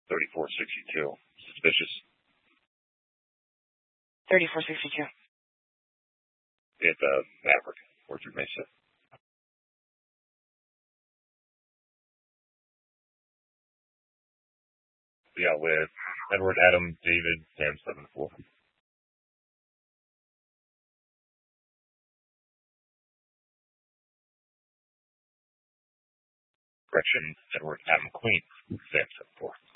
3462. Suspicious. 3462. It's Maverick, Orchard Mesa. Yeah, with Edward Adam David Sam 74. Correction, Edward Adam Queen Sam 74.